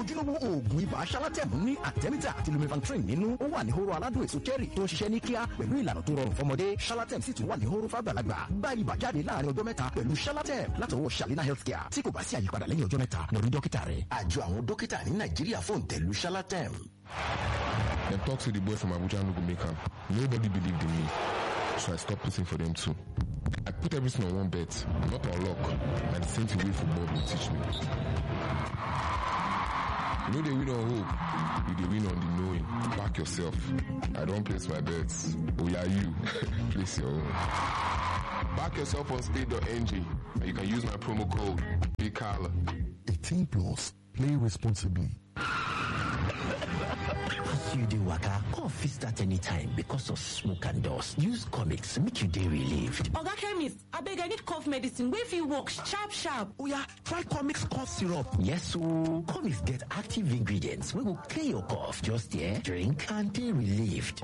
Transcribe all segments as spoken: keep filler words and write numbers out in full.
ojúlówó oògùn ibà Shalatem ní Artemether àti Lumefantrine nínú. Ó wà ní hóró aládùn èso cherry tó ń ṣiṣẹ́ ní kíá pẹ̀lú ìlànà tó rọrùn fọmọdé. Shalatem sì tún wà ní hóró fàgbàlagbà. Gba ibà jáde láàrin ọjọ́ mẹ́ta pẹ̀lú Shalatem látọwọ́ Shalina Healthcare. Tí kò bá sí àyípadà lẹ́yìn ọjọ́ mẹ́ta, lọ rí dókítà rẹ̀. Àjọ àwọn dókítà ní Nàìjíríà fòǹtẹ̀lù Shalatem. Dem talk say the boy from Abuja no go make am. Nobody believed in me, so I stopped putting for them too. I put everything on one bet, not on luck, and the same thing way football will teach me. You know they win on hope, you they win on the knowing. Back yourself. I don't place my bets. Oh yeah, you. Place your own. Back yourself on state dot n g, and you can use my promo code BIGCALLA. eighteen plus. Play responsibly. You dey waka, cough fit start anytime because of smoke and dust. Use Comix make you dey relieved. Oga chemist, abeg I need cough medicine wey fit work sharp sharp. Oya, try Comix cough syrup. Yes ooo, Comix get active ingredients wey go clear your cough. Just there, drink and dey relieved.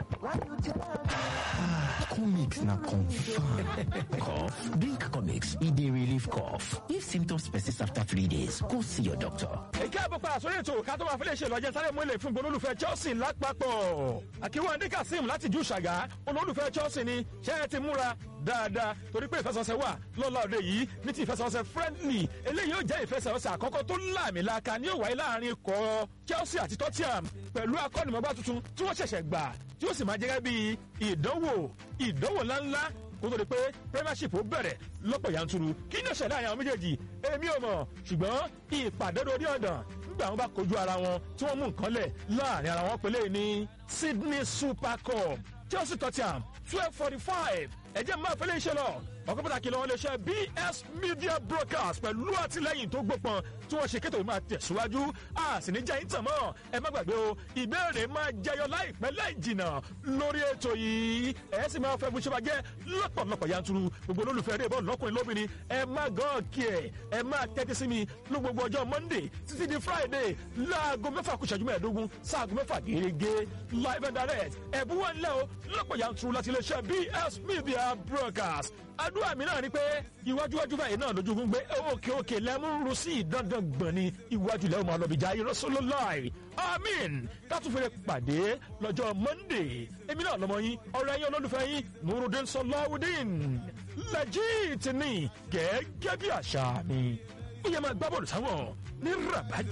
Comix na confirm. Cough? Drink Comix, e dey relieve cough. If symptoms persist after three days, go see your doctor. Èké àbọ̀pá àsọ̀rọ̀ ètò ká tó máa fi lè ṣe ìlọ́jẹ́ sáré mú ilé fún olólùfẹ́ Chelsea lápapọ̀. Akínwándé Kazeem láti jù ṣàgá olólùfẹ́ Chelsea ni ṣé ẹ ti múra dáadáa torí pé ìfẹsẹ̀wọnsẹ̀ wà lọ́la òde yìí ní ti ìfẹsẹ̀wọnsẹ̀ friendly eléyìí yóò jẹ́ ìfẹsẹ̀wọnsẹ̀ àkọ́kọ́ tó láàmìlaka ní òwáyé láàrin ikọ̀ Chelsea àti Tottenham pẹ̀lú akọ́nìmọ̀gbá tuntun tí wọ́n ṣẹ̀ṣẹ̀ gbà tí ó sì máa jẹ́ bí ìdánwò ìdánwò ńláńlá kó tó di pé Premiership ó bẹ̀rẹ̀ lọ́pọ̀ yanturu kí ni ó ṣẹlẹ̀ àyàn méjèèjì èmi ò mọ̀ ṣùgbọ́n ìpàdé lórí ọ̀dàn nígbà wọn bá kojú ara wọn tí wọ́n mú nǹkan lẹ̀ láàrin ara wọn pẹ̀lẹ́ ní Sydney Super Cup Chelsea Tottenham twelve forty five ẹ̀jẹ̀ máa fẹ́lẹ́ iṣẹ́ lọ ọkọ̀ pàtàkì lọ́wọ́ iléeṣẹ́ B S Media Broadcast pẹ̀lú àtìlẹ́yìn tó gbópọn tí wọ́n ṣe kéto yìí máa tẹ̀síwájú a sì ní jẹ́ ìtàn mọ́ ẹ má gbàgbé o ìbéèrè máa jẹyọ láìpẹ́ láì jìnnà lórí ètò yìí ẹ sì máa fẹ́ fún ṣẹ́bàjẹ́ lọ́pọ̀lọpọ̀ yanturu gbogbo olólùfẹ́ rẹ̀ bọ́ lọ́kùnrin lóbìnrin ẹ má gàn kí ẹ ẹ má tẹ́tí sí mi ní gbogbo ọjọ́ Monday títí di Friday láago mẹ́fà kù ìṣẹ́jú mẹ́ẹ̀ẹ́dógún sáago mẹ́fà gẹ́gẹ́ live and direct ẹ̀bùn wọn lẹ́ o lọ́pọ̀ yanturu láti iléeṣẹ́ B S Media Broadcast àdúrà mi náà ni pé iwájúwájú báyìí náà lójú fún gbé òkè òkè lẹ́mú sí dandan gbọ̀n ni iwájú lẹ́wọ̀n máa lọ bí jayé Rasulullahi àmín kátúfẹ́rẹ́ pàdé lọ́jọ́ Monday èmi náà lọ́mọ yín ọ̀rẹ́ yín olólùfẹ́ yín Nurudeen Sọláwùdín Legit ni gẹ́gẹ́ bí àṣà mi ó yẹ máa gbá bọ́ọ̀lù sáwọn ní rabaji.